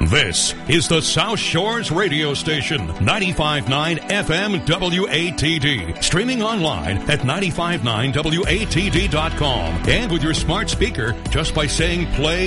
This is the South Shores radio station, 95.9 FM WATD. Streaming online at 95.9WATD.com and with your smart speaker just by saying play